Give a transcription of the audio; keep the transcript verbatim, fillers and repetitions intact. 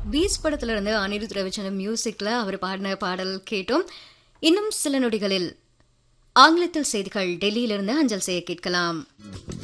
Piece படத்துல இருந்து அனிருத் ரவிச்சந்திரன் மியூசிக்ல அவர் பாடின பாடல் கேட்டோம். இன்னும் சில நொடிகளில் ஆங்கிலத்தில் செய்திகள் டெல்லியிலிருந்து அஞ்சல் செய்ய கேட்கலாம்.